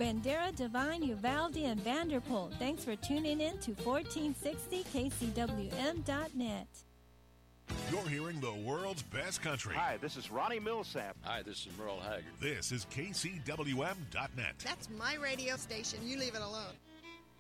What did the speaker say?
Bandera, Divine, Uvalde, and Vanderpool. Thanks for tuning in to 1460kcwm.net. You're hearing the world's best country. Hi, this is Ronnie Millsap. Hi, this is Merle Haggard. This is KCWM.net. That's my radio station. You leave it alone.